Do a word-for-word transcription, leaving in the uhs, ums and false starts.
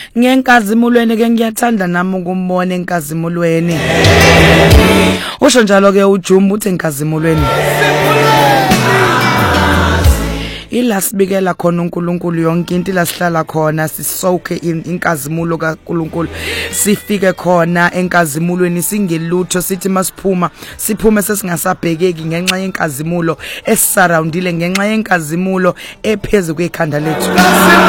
Ngenkazimulweni ke ngiyathanda nami ukumbona enkazimulweni. Usho njalo ke uJumbu uthi enkazimulweni ila sibikela khona uNkulunkulu yonke into la sihlala khona sisoke inkazimulo kaNkulunkulu sifike khona enkazimulweni singelutho sithi masiphuma siphume sesingasabhekeki ngenxa yenkazimulo esisurroundile ngenxa yenkazimulo ephezulu kwekhanda lethu.